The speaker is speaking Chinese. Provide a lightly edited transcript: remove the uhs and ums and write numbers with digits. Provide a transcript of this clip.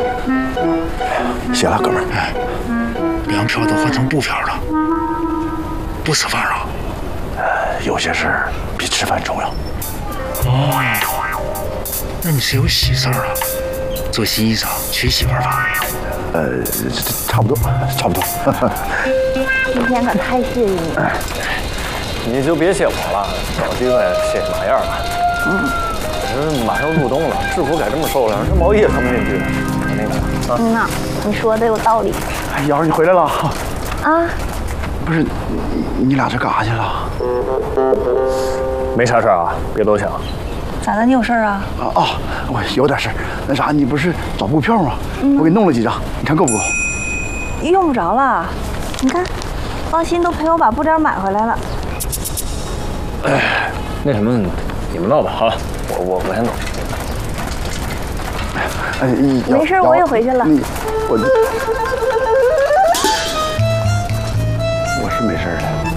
谢了，哥们儿。 哎，粮票都换成布票了，不吃饭了？ 有些事儿比吃饭重要。 哦，那你是有喜事儿了？做新衣裳娶媳妇儿吧？ 差不多，差不多。 今天可太谢谢你了。 你就别谢我了，找机会谢谢马燕吧。这马上入冬了，制服改这么受了，这毛衣也穿不进去。那个呐，你说的有道理。 哎，瑶儿，你回来了。 啊， 不是，你俩这干啥去了？ 没啥事儿啊，别多想。 咋的？你有事儿啊？ 我有点事儿。那啥，你不是找布票吗？我给你弄了几张，你看够不够？ 用不着了，你看，放心，都陪我把布料买回来了。 那什么，你们闹吧，好了，我先走。 没事，我也回去了。 我是没事的。